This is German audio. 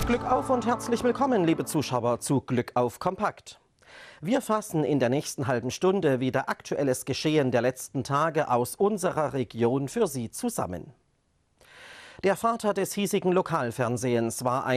Glück auf und herzlich willkommen, liebe Zuschauer, zu Glück auf Kompakt. Wir fassen in der nächsten halben Stunde wieder aktuelles Geschehen der letzten Tage aus unserer Region für Sie zusammen. Der Vater des hiesigen Lokalfernsehens war